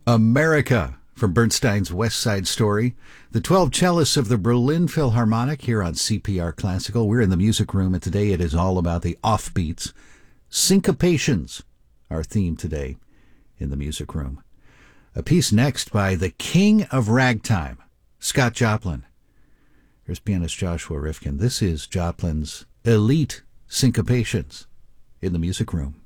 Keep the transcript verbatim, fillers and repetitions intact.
America from Bernstein's West Side Story. The twelve cellists of the Berlin Philharmonic here on C P R Classical. We're in the music room, and today it is all about the offbeats. Syncopations, our theme today in the music room. A piece next by the King of Ragtime, Scott Joplin. Here's pianist Joshua Rifkin. This is Joplin's Elite Syncopations in the music room.